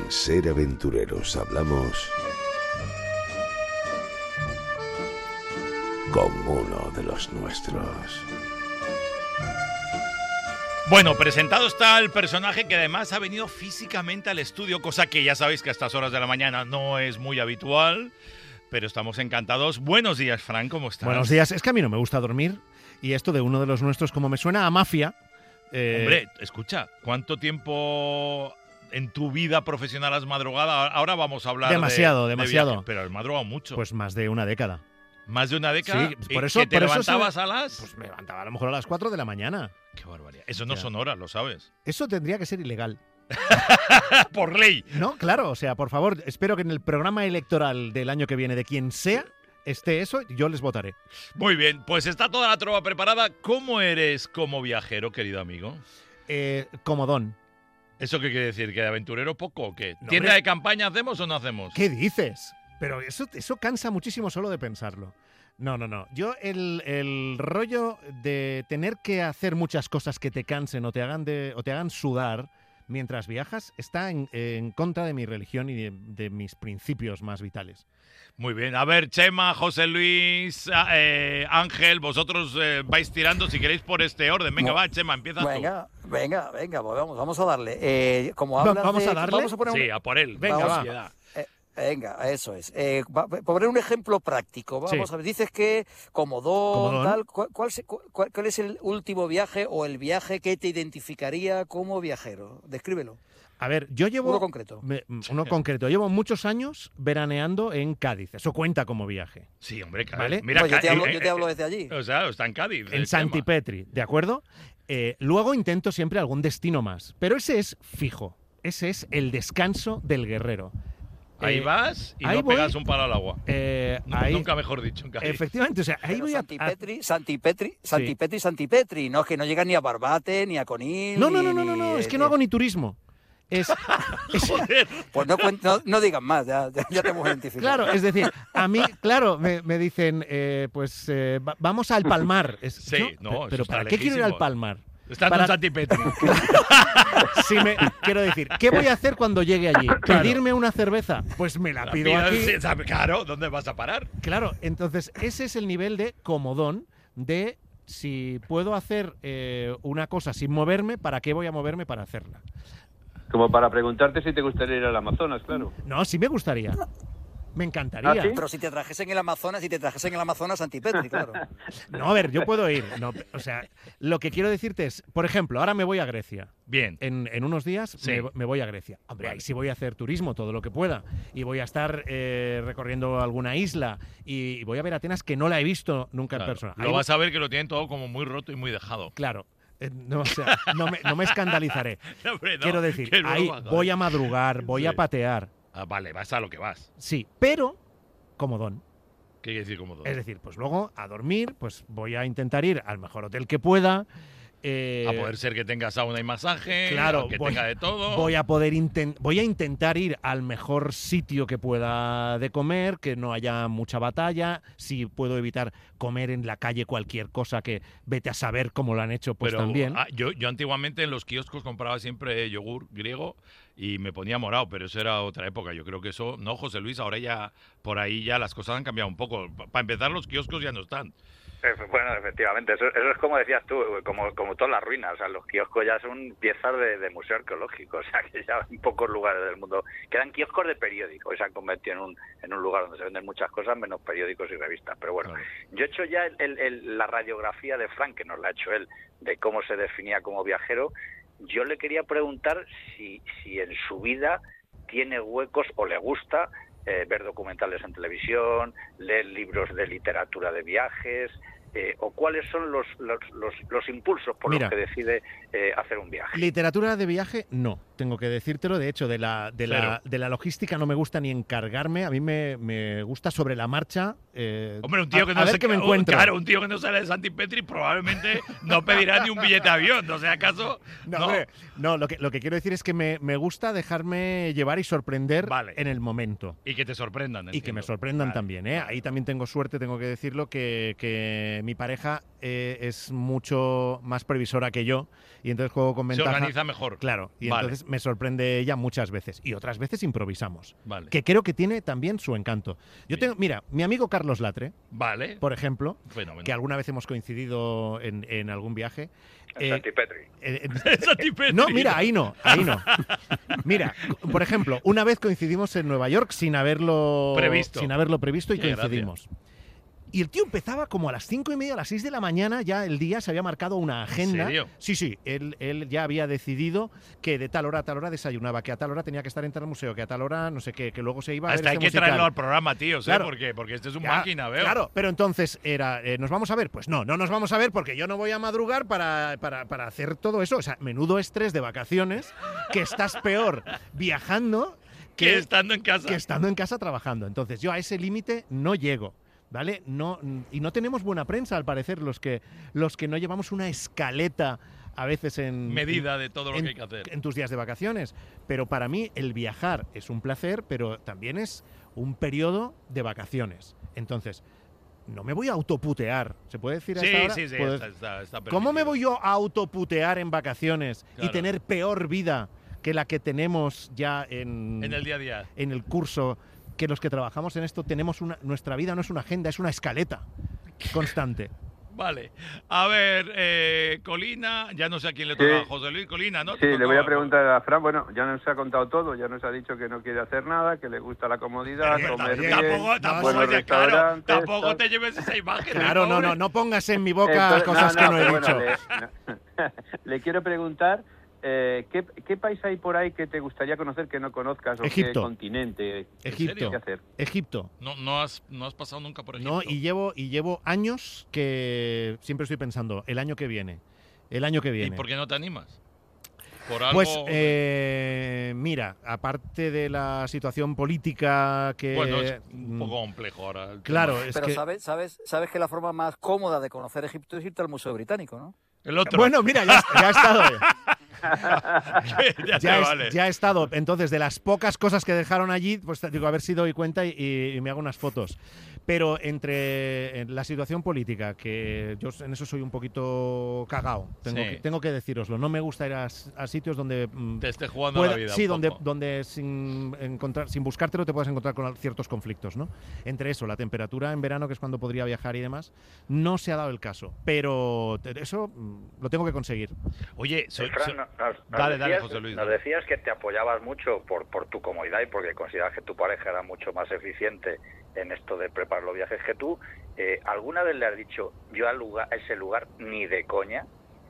En Ser Aventureros hablamos con uno de los nuestros. Bueno, presentado está el personaje que además ha venido físicamente al estudio, cosa que ya sabéis que a estas horas de la mañana no es muy habitual, pero estamos encantados. Buenos días, Fran, ¿cómo estás? Buenos días. Es que a mí no me gusta dormir y esto de uno de los nuestros, como me suena a mafia... Hombre, escucha, ¿cuánto tiempo en tu vida profesional has madrugado? Ahora vamos a hablar demasiado. de viaje, pero has madrugado mucho. Pues más de una década. ¿Más de una década? Sí, por eso, ¿Que te levantabas a las...? Pues me levantaba a lo mejor a las 4 de la mañana. Qué barbaridad. Eso no son horas, lo sabes. Eso tendría que ser ilegal. Por ley. No, claro, o sea, por favor, espero que en el programa electoral del año que viene, de quien sea, esté eso, yo les votaré. Muy bien, pues está toda la trova preparada. ¿Cómo eres como viajero, querido amigo? Comodón. ¿Eso qué quiere decir? ¿Que de aventurero poco o qué? No, ¿Tienda hombre. de campaña hacemos o no hacemos? ¿Qué dices? Pero eso cansa muchísimo solo de pensarlo. No. Yo el rollo de tener que hacer muchas cosas que te cansen o te hagan sudar mientras viajas está en contra de mi religión y de mis principios más vitales. Muy bien. A ver, Chema, José Luis, Ángel, vosotros vais tirando si queréis por este orden. Venga, va, Chema, empieza tú. Venga, pues vamos a darle. Como hablas ¿Vamos de, a darle? Vamos a poner Sí, a por él. Venga, Vamos, va. sociedad. Venga, eso es. Poner un ejemplo práctico. Vamos Sí. a ver. Dices que Comodón, Comodón. tal. ¿Cuál es el último viaje o el viaje que te identificaría como viajero? Descríbelo. A ver, yo llevo... Uno concreto. Uno concreto. Llevo muchos años veraneando en Cádiz. Eso cuenta como viaje. Sí, hombre, Cádiz. Vale. Mira, Yo te hablo desde allí. O sea, está en Cádiz. En el Santipetri, ¿de acuerdo? Luego intento siempre algún destino más. Pero ese es fijo. Ese es el descanso del guerrero. tema. Ahí vas y ahí no voy. pegas un palo al agua. Ahí, Nunca mejor dicho en Cádiz. efectivamente, o sea, ahí Pero voy a... Santipetri, no, que no llegas ni a Barbate, ni a Conil. No, es que no hago ni turismo. Joder. Pues no digas más, ya te hemos identificado. Claro, es decir, a mí, claro, me dicen, vamos al Palmar. Sí, no, pero eso ¿para está qué quiero ir al lejísimos. Palmar? Estando Para- en Santipetri. Quiero decir, ¿qué voy a hacer cuando llegue allí? Claro. ¿Pedirme una cerveza? Pues me la pido aquí. Sí, claro, ¿dónde vas a parar? Claro, entonces ese es el nivel de comodón de si puedo hacer una cosa sin moverme, ¿para qué voy a moverme para hacerla? Como para preguntarte si te gustaría ir al Amazonas, claro. No, sí me gustaría. Me encantaría. ¿Ah, sí? Pero si te trajesen el Amazonas, Santipetri, claro. No, a ver, yo puedo ir. No, o sea, lo que quiero decirte es, por ejemplo, ahora me voy a Grecia. Bien. En unos días Sí. me voy a Grecia. Hombre, Vale. ahí sí voy a hacer turismo, todo lo que pueda. Y voy a estar recorriendo alguna isla. Y voy a ver Atenas, que no la he visto nunca Claro. en persona. Ahí Lo voy- vas a ver que lo tienen todo como muy roto y muy dejado. Claro. No, o sea, no me escandalizaré. Hombre, no, Quiero decir, que ahí broma, joder. voy a madrugar, voy a Sí. patear. Ah, vale, vas a lo que vas. Sí, pero comodón. ¿Qué quiere decir como todo? Es decir, pues luego a dormir, pues voy a intentar ir al mejor hotel que pueda. A poder ser que tenga sauna y masaje, claro, que voy- tenga de todo. Voy a intentar ir al mejor sitio que pueda de comer, que no haya mucha batalla. Si puedo evitar comer en la calle cualquier cosa que vete a saber cómo lo han hecho, pues Pero, también. yo antiguamente en los kioscos compraba siempre yogur griego y me ponía morado, pero eso era otra época. Yo creo que eso, no, José Luis, ahora ya por ahí ya las cosas han cambiado un poco. Para empezar, los kioscos ya no están. Bueno, efectivamente, eso es como decías tú, como todas las ruinas, o sea, los kioscos ya son piezas de museo arqueológico, o sea, que ya en pocos lugares del mundo quedan kioscos de periódicos, y se han convertido en un lugar donde se venden muchas cosas, menos periódicos y revistas, pero bueno, Claro. yo he hecho ya la radiografía de Frank, que nos la ha hecho él, de cómo se definía como viajero. Yo le quería preguntar si en su vida tiene huecos o le gusta ver documentales en televisión, leer libros de literatura de viajes, o cuáles son los impulsos por Mira, los que decide hacer un viaje. Literatura de viaje, no. Tengo que decírtelo. De hecho, de la logística no me gusta ni encargarme. A mí me gusta sobre la marcha. Hombre, un tío que no a ver se qué me encuentro. Claro, un tío que no sale de Santipetri probablemente no pedirá ni un billete de avión. No sé, ¿acaso? No, hombre, no, lo que quiero decir es que me gusta dejarme llevar y sorprender Vale. en el momento. Y que te sorprendan. Y que me entiendo. sorprendan Vale. también, ¿eh? Ahí también tengo suerte, tengo que decirlo, que mi pareja es mucho más previsora que yo y entonces juego con Se ventaja. organiza mejor. Claro, y Vale. entonces me sorprende ella muchas veces. Y otras veces improvisamos. Vale. Que creo que tiene también su encanto. Yo Bien. tengo, mira, mi amigo Carlos Latre, Vale. por ejemplo, Fenómeno. que alguna vez hemos coincidido en algún viaje. Santi Petri. Santi Petri. No, mira, ahí no. Mira, por ejemplo, una vez coincidimos en Nueva York sin haberlo Previsto. y Qué coincidimos. Y el tío empezaba como a las 5:30, a las 6 de la mañana, ya el día se había marcado una agenda. ¿En serio? Sí, él ya había decidido que de tal hora a tal hora desayunaba, que a tal hora tenía que estar en tal museo, que a tal hora no sé qué, que luego se iba a ver Hasta hay este que musical. traerlo al programa, tío, Claro. porque este es un Ya, máquina, veo. Claro, pero entonces era, ¿nos vamos a ver? Pues no nos vamos a ver porque yo no voy a madrugar para hacer todo eso. O sea, menudo estrés de vacaciones, que estás peor viajando Que estando en casa. que estando en casa trabajando. Entonces yo a ese límite no llego. ¿Vale? Y no tenemos buena prensa, al parecer, los que no llevamos una escaleta a veces en Medida de todo lo que hay que hacer. en tus días de vacaciones. Pero para mí el viajar es un placer, pero también es un periodo de vacaciones. Entonces, no me voy a autoputear. ¿Se puede decir a esta hora? Sí, Pues, está ¿cómo me permitido. voy yo a autoputear en vacaciones y Claro. tener peor vida que la que tenemos ya En el día a día. en el curso? Que los que trabajamos en esto tenemos nuestra vida no es una agenda, es una escaleta constante. Vale. A ver, Colina, ya no sé a quién le toca. Sí. José Luis Colina, ¿no? Sí, Te le voy tocaba. a preguntar a Fran. Bueno, ya nos ha contado todo, ya nos ha dicho que no quiere hacer nada, que le gusta la comodidad, Pero comer también- bien, Tampoco, buenos oye, claro, restaurantes, tampoco tal. te lleves esa imagen. Claro, pobre. no pongas en mi boca Entonces, cosas que no he pero dicho. bueno, le quiero preguntar, ¿qué país hay por ahí que te gustaría conocer que no conozcas? ¿O Egipto. qué continente? Egipto. ¿Qué hacer? Egipto. No has pasado nunca por Egipto. No, y llevo años que siempre estoy pensando, el año que viene. ¿Y por qué no te animas? Por algo. Pues mira, aparte de la situación política que... Bueno, es un poco complejo ahora. el Claro, tema. es Pero que... sabes que la forma más cómoda de conocer Egipto es irte al Museo Británico, ¿no? El otro. Bueno, mira, ya he estado. ya vale. Ya he estado. Entonces, de las pocas cosas que dejaron allí, pues digo, a ver si doy cuenta y me hago unas fotos. Pero entre la situación política, que yo en eso soy un poquito cagao, tengo que decíroslo. No me gusta ir a sitios donde te esté jugando la vida. sí, un poco. donde sin buscártelo te puedas encontrar con ciertos conflictos, ¿no? Entre eso, la temperatura en verano, que es cuando podría viajar y demás, no se ha dado el caso. Pero eso lo tengo que conseguir. Oye, Fran, dale, José Luis. Nos dale. decías que te apoyabas mucho por tu comodidad y porque consideras que tu pareja era mucho más eficiente en esto de preparar los viajes que tú. ¿Alguna vez le has dicho, yo a ese lugar ni de coña?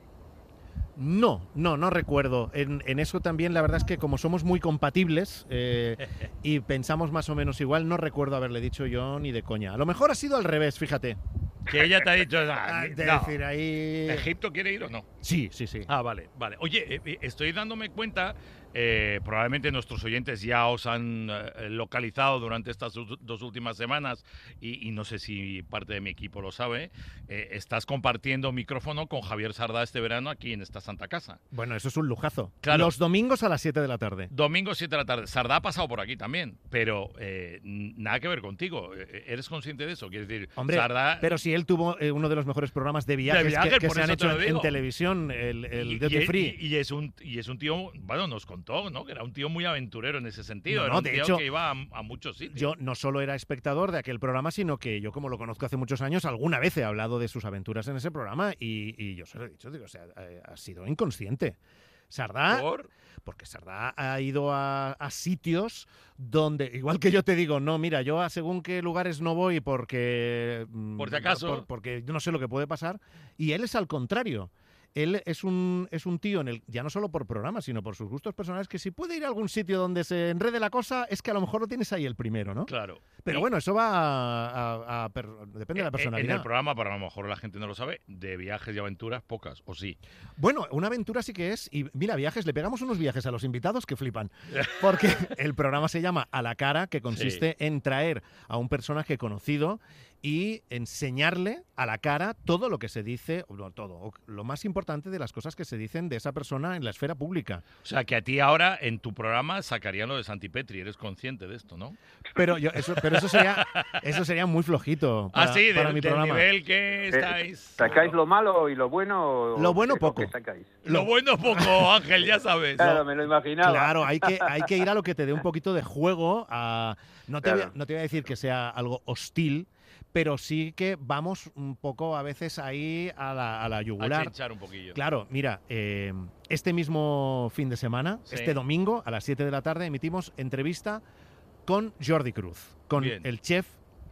No recuerdo. En eso también la verdad es que como somos muy compatibles y pensamos más o menos igual, no recuerdo haberle dicho yo ni de coña. A lo mejor ha sido al revés, fíjate. Que ella te ha dicho. Decir ahí... ¿Egipto quiere ir o no? Sí. Ah, vale. Oye, estoy dándome cuenta, probablemente nuestros oyentes ya os han localizado durante estas dos últimas semanas y no sé si parte de mi equipo lo sabe, estás compartiendo micrófono con Javier Sardá este verano aquí en esta santa casa. Bueno, eso es un lujazo. Claro. Los domingos a las 7 de la tarde. Domingo 7 de la tarde. Sardá ha pasado por aquí también, pero nada que ver contigo. ¿Eres consciente de eso? Quiero decir, Hombre, Sardá... pero si él tuvo uno de los mejores programas de viajes, que por se han eso te hecho lo en digo. televisión, el Duty Free. Y es un tío, bueno, nos contó, ¿no? Que era un tío muy aventurero en ese sentido. No, Era un de tío hecho, que iba a muchos sitios. Yo no solo era espectador de aquel programa, sino que yo, como lo conozco hace muchos años, alguna vez he hablado de sus aventuras en ese programa y yo se lo he dicho, digo, o sea, ha sido inconsciente. Sardá, porque Sardá ha ido a sitios donde, igual que yo te digo, no, mira, yo a según qué lugares no voy porque... Por si acaso. Porque yo no sé lo que puede pasar. Y él es al contrario. Él es un tío, ya no solo por programas, sino por sus gustos personales, que si puede ir a algún sitio donde se enrede la cosa, es que a lo mejor lo tienes ahí el primero, ¿no? Claro. Pero bueno, eso va depende de la personalidad. En el programa, pero a lo mejor la gente no lo sabe, de viajes y aventuras, pocas, ¿o sí? Bueno, una aventura sí que es. Y mira, viajes, le pegamos unos viajes a los invitados que flipan. Porque el programa se llama A la cara, que consiste en traer a un personaje conocido y enseñarle a la cara todo lo que se dice, o no todo, o lo más importante de las cosas que se dicen de esa persona en la esfera pública. O sea, que a ti ahora en tu programa sacarían lo de Santipetri, eres consciente de esto, ¿no? Pero eso sería muy flojito para, Sí, para del mi programa. nivel que estáis. ¿Sacáis lo malo y lo bueno? Lo bueno ¿o poco. qué sacáis? Lo bueno poco, Ángel, ya sabes. Claro, me lo imaginaba. Claro, hay que ir a lo que te dé un poquito de juego. No te voy a decir que sea algo hostil, pero sí que vamos un poco a veces ahí a la A yugular. chinchar un poquillo. Claro, mira, este mismo fin de semana, Sí. este domingo a las 7 de la tarde, emitimos entrevista con Jordi Cruz, con Bien. el chef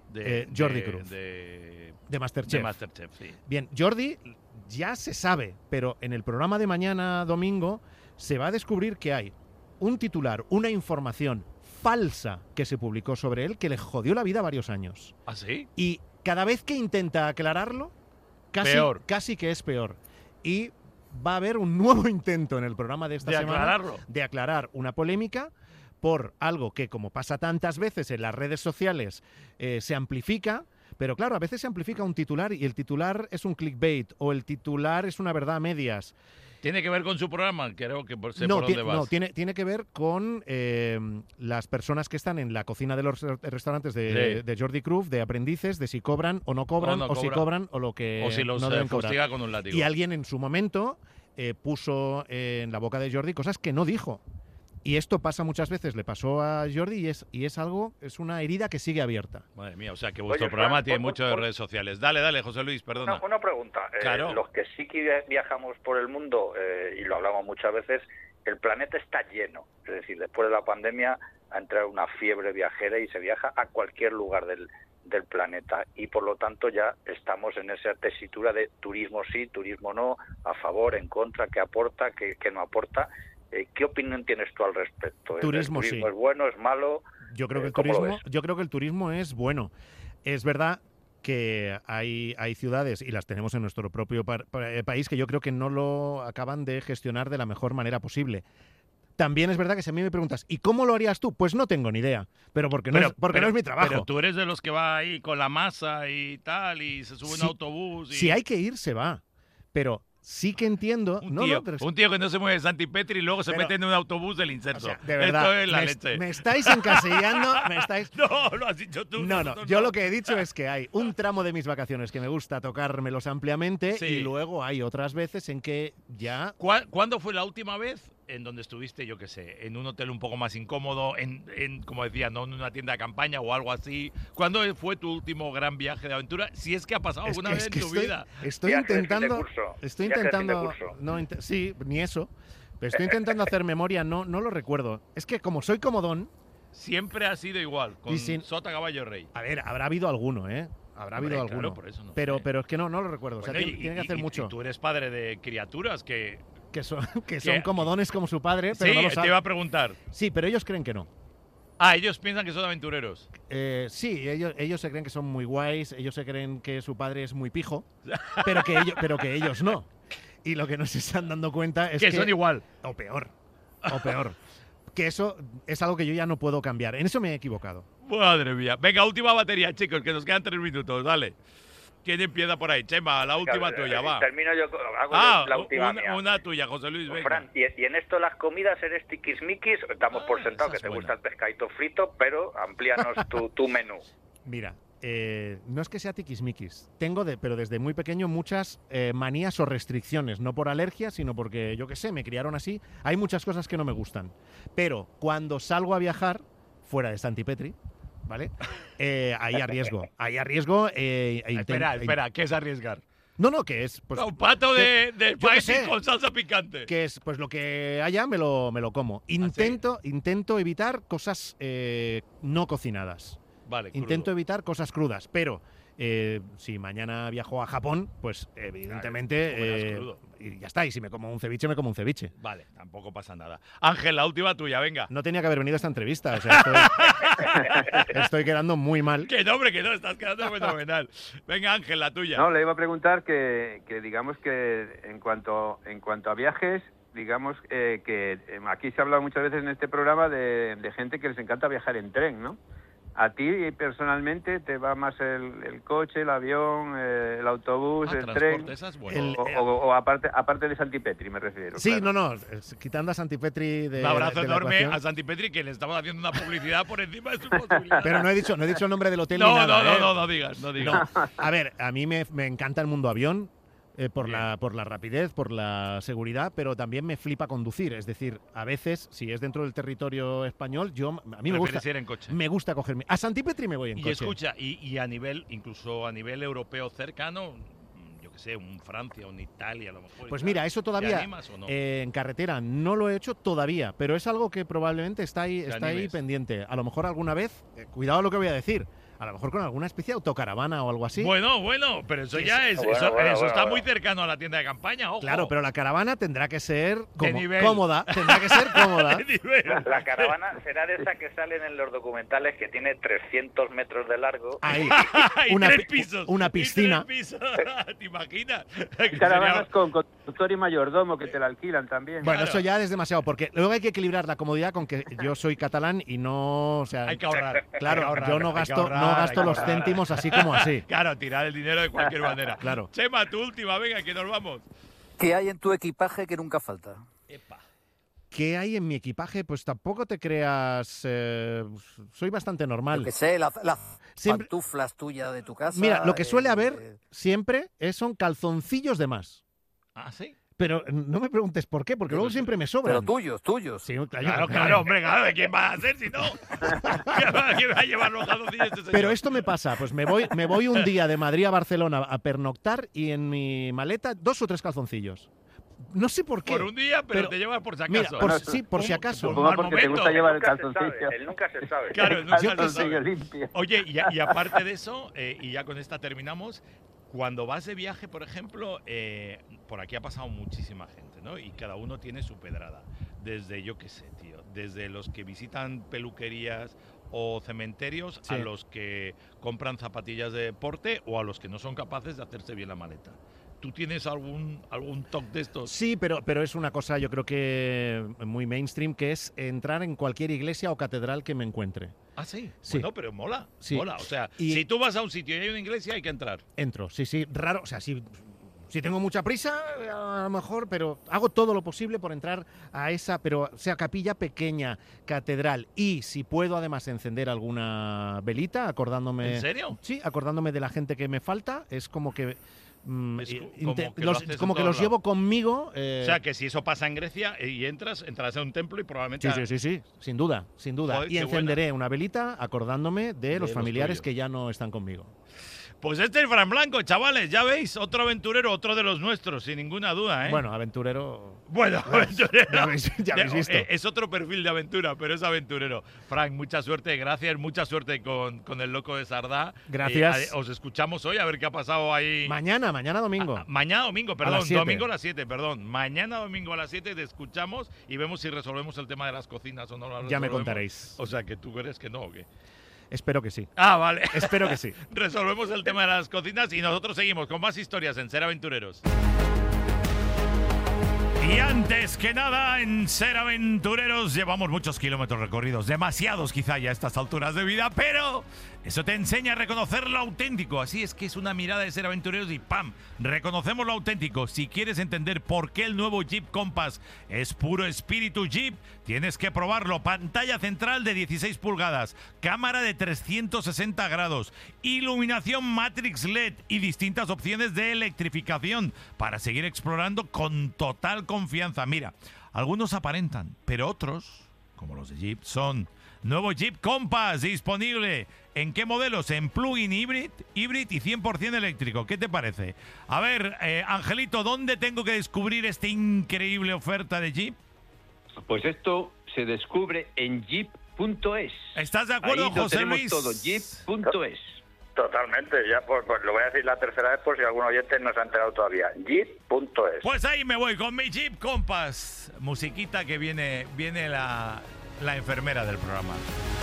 Jordi Cruz, De Masterchef. Masterchef, sí. Bien, Jordi ya se sabe, pero en el programa de mañana domingo se va a descubrir que hay un titular, una información falsa que se publicó sobre él que le jodió la vida varios años. ¿Ah, sí? Y cada vez que intenta aclararlo, Peor. casi que es peor. Y va a haber un nuevo intento en el programa de esta De semana aclararlo. de aclarar una polémica por algo que, como pasa tantas veces en las redes sociales, se amplifica. Pero claro, a veces se amplifica un titular y el titular es un clickbait o el titular es una verdad a medias. ¿Tiene que ver con su programa? Creo que sé por dónde vas. No, tiene que ver con las personas que están en la cocina de los restaurantes de Jordi Cruz, de aprendices, de si cobran o no cobran, o si cobran o lo que O si los no deben cobrar. fustiga con un látigo. Y alguien en su momento puso en la boca de Jordi cosas que no dijo. Y esto pasa muchas veces, le pasó a Jordi y es una herida que sigue abierta. Madre mía, o sea que vuestro Oye, programa Fran, tiene mucho de redes sociales. Dale, José Luis, perdona. Una pregunta. Claro. Los que sí que viajamos por el mundo, y lo hablamos muchas veces, el planeta está lleno. Es decir, después de la pandemia ha entrado una fiebre viajera y se viaja a cualquier lugar del planeta. Y por lo tanto ya estamos en esa tesitura de turismo sí, turismo no, a favor, en contra, qué aporta, qué no aporta. ¿Qué opinión tienes tú al respecto? Turismo, ¿El turismo sí. es bueno, es malo? Yo creo que ¿cómo lo ves? yo creo que el turismo es bueno. Es verdad que hay ciudades, y las tenemos en nuestro propio país, que yo creo que no lo acaban de gestionar de la mejor manera posible. También es verdad que si a mí me preguntas, ¿y cómo lo harías tú? Pues no tengo ni idea, pero porque no es mi trabajo. Pero tú eres de los que va ahí con la masa y tal, y se sube Sí, un autobús. Y... Si hay que ir, se va. Pero sí que entiendo... Un tío que no se mueve de Santipetri y luego se Pero- mete en un autobús del inserto. O sea, de verdad, Esto es la leche. me estáis encasillando, No, lo has dicho tú. No, nosotros yo no. lo que he dicho es que hay un tramo de mis vacaciones que me gusta tocármelos ampliamente Sí. y luego hay otras veces en que ya... ¿Cuándo fue la última vez en donde estuviste, yo qué sé, en un hotel un poco más incómodo, como decía, no en una tienda de campaña o algo así? ¿Cuándo fue tu último gran viaje de aventura? Si es que ha pasado alguna vez en tu vida. Estoy Viaje de fin de intentando... curso. Estoy Viaje de fin de intentando... curso. no, sí, ni eso. Pero estoy intentando hacer memoria, no lo recuerdo. Es que como soy comodón... Siempre ha sido igual, con Y sin- Sota Caballo Rey. A ver, habrá habido alguno, ¿eh? Habrá Hombre, habido claro, alguno. por eso no pero sé. es que no lo recuerdo. O sea, Bueno, tiene que hacer mucho. Y tú eres padre de criaturas que... Que son comodones como su padre, pero Sí, no lo te saben. iba a preguntar. Sí, pero ellos creen que no. Ah, ellos piensan que son aventureros. Sí, ellos se creen que son muy guays, ellos se creen que su padre es muy pijo, pero que ellos no. Y lo que no se están dando cuenta es que son igual. O peor. Que eso es algo que yo ya no puedo cambiar. En eso me he equivocado. Madre mía. Venga, última batería, chicos, que nos quedan 3 minutos. Dale. ¿Quién empieza por ahí? Chema, la última tuya, va. Termino yo, hago la última mía. Una tuya, José Luis, venga. Fran, y en esto las comidas eres tiquismiquis, damos por sentado esa que es te buena. gusta el pescadito frito, pero amplíanos tu menú. Mira, no es que sea tiquismiquis. Tengo, pero desde muy pequeño, muchas manías o restricciones. No por alergia, sino porque, yo qué sé, me criaron así. Hay muchas cosas que no me gustan. Pero cuando salgo a viajar, fuera de Santipetri, ¿vale? Ahí arriesgo. Espera, ¿qué es arriesgar? No, que es... Pues, Un pato de yo qué spicy sé. con salsa picante. que es pues lo que haya me lo como. Intento evitar cosas no cocinadas. Vale, crudo. Intento evitar cosas crudas, pero si mañana viajo a Japón, pues evidentemente comerás crudo. y ya está. Y si me como un ceviche, me como un ceviche. Vale, tampoco pasa nada. Ángel, la última tuya, venga. No tenía que haber venido a esta entrevista. O sea, estoy quedando muy mal. Que no, hombre, que no, estás quedando fenomenal. Venga, Ángel, la tuya. No, le iba a preguntar que digamos que en cuanto a viajes, digamos que aquí se ha hablado muchas veces en este programa de gente que les encanta viajar en tren, ¿no? ¿A ti personalmente te va más el coche, el avión, el autobús, el tren? Esa es buena. O aparte de Santipetri, me refiero. Sí, claro. quitando a Santipetri de Un abrazo de la enorme ecuación. a Santipetri, que le estamos haciendo una publicidad por encima de sus posibilidades. Pero no he dicho el nombre del hotel ni nada. No digas. No. A ver, a mí me encanta el mundo avión. Por la rapidez, por la seguridad, pero también me flipa conducir. Es decir, a veces, si es dentro del territorio español, a mí me gusta. Ir en coche. Me gusta cogerme. A Santipetri me voy en coche. Y escucha, y a nivel, incluso a nivel europeo cercano, yo qué sé, un Francia, un Italia, a lo mejor. Pues mira, eso todavía ¿Te animas o no? en carretera no lo he hecho todavía, pero es algo que probablemente está ahí pendiente. A lo mejor alguna vez, cuidado lo que voy a decir. A lo mejor con alguna especie de autocaravana o algo así. Bueno, pero eso ya es. Eso está muy cercano a la tienda de campaña, ojo. Claro, pero la caravana tendrá que ser nivel. cómoda. Tendrá que ser cómoda. La caravana será de esa que salen en los documentales, que tiene 300 metros de largo. Ahí. Y 3 pisos. Una piscina. Y 3 pisos. ¿Te imaginas? Caravanas con conductor y mayordomo que te la alquilan también. Bueno, Claro. eso ya es demasiado, porque luego hay que equilibrar la comodidad con que yo soy catalán y no, o sea, Hay que ahorrar. claro, hay que ahorrar, yo no hay que gasto, ahorrar, no hay gasto que los ahorrar. céntimos así como así. Claro, tirar el dinero de cualquier manera. Claro. Chema, tu última, venga, que nos vamos. ¿Qué hay en tu equipaje que nunca falta? Epa. ¿Qué hay en mi equipaje? Pues tampoco te creas, soy bastante normal. Yo que sé, las Siempre- pantuflas tuyas de tu casa. Mira, lo que suele haber siempre son calzoncillos de más. Ah, ¿sí? Pero no me preguntes por qué, porque luego siempre me sobran. Pero tuyos. Sí, Claro, hombre, claro, ¿quién va a hacer si no? ¿Quién va a llevar los calzoncillos este señor? Pero esto me pasa, pues me voy un día de Madrid a Barcelona a pernoctar y en mi maleta 2 o 3 calzoncillos. No sé por qué. Por un día, pero te llevas por si acaso. Mira, por si acaso. Supongo porque te gusta llevar el Nunca se calzoncillo. sabe, él nunca se sabe. Claro, El nunca se calzoncillo sabe. limpio. Oye, y aparte de eso, y ya con esta terminamos, cuando vas de viaje, por ejemplo, por aquí ha pasado muchísima gente, ¿no? Y cada uno tiene su pedrada. Desde, yo qué sé, tío, desde los que visitan peluquerías o cementerios Sí. a los que compran zapatillas de deporte o a los que no son capaces de hacerse bien la maleta. ¿Tú tienes algún toque de estos? Sí, pero es una cosa yo creo que muy mainstream, que es entrar en cualquier iglesia o catedral que me encuentre. Ah, sí. Sí. Bueno, pero mola. Sí. Mola. O sea, Y- si tú vas a un sitio y hay una iglesia, hay que entrar. Entro, sí, raro, o sea, si tengo mucha prisa, a lo mejor, pero hago todo lo posible por entrar a esa, pero sea capilla pequeña, catedral, y si puedo además encender alguna velita, acordándome... ¿En serio? Sí, acordándome de la gente que me falta, es como que... Es como que lo haces en como que todos los llevo lados. conmigo. O sea, que si eso pasa en Grecia y entrarás a un templo y probablemente... Sí, sin duda. Joder, Y qué encenderé una velita acordándome de los los familiares tuyos. que ya no están conmigo. Pues este es Fran Blanco, chavales, ya veis, otro aventurero, otro de los nuestros, sin ninguna duda, ¿eh? Bueno, aventurero... Bueno, aventurero. Ya habéis visto. Es otro perfil de aventura, pero es aventurero. Frank, mucha suerte, gracias, mucha suerte con el loco de Sardá. Gracias. Os escuchamos hoy a ver qué ha pasado ahí. Mañana domingo. Mañana domingo, A perdón, las 7. domingo a las 7, perdón. Mañana domingo a las 7 te escuchamos y vemos si resolvemos el tema de las cocinas o no lo resolvemos. Ya me contaréis. O sea, que tú crees que no o qué. Espero que sí. Ah, vale. Espero que sí. Resolvemos el tema de las cocinas y nosotros seguimos con más historias en Ser Aventureros. Y antes que nada, en Ser Aventureros llevamos muchos kilómetros recorridos, demasiados quizá ya a estas alturas de vida, pero eso te enseña a reconocer lo auténtico. Así es que es una mirada de Ser Aventureros y ¡pam! Reconocemos lo auténtico. Si quieres entender por qué el nuevo Jeep Compass es puro espíritu Jeep, tienes que probarlo. Pantalla central de 16 pulgadas, cámara de 360 grados, iluminación Matrix LED y distintas opciones de electrificación para seguir explorando con total confianza. Mira, algunos aparentan, pero otros, como los de Jeep, son nuevo Jeep Compass disponible. ¿En qué modelos? En plug-in hybrid y 100% eléctrico. ¿Qué te parece? A ver, Angelito, ¿dónde tengo que descubrir esta increíble oferta de Jeep? Pues esto se descubre en jeep.es. ¿Estás de acuerdo, Ahí lo José tenemos Luis? todo, jeep.es. Totalmente, ya pues lo voy a decir la tercera vez por si algún oyente no se ha enterado todavía. Jeep.es. Pues ahí me voy con mi Jeep Compass. Musiquita que viene la enfermera del programa.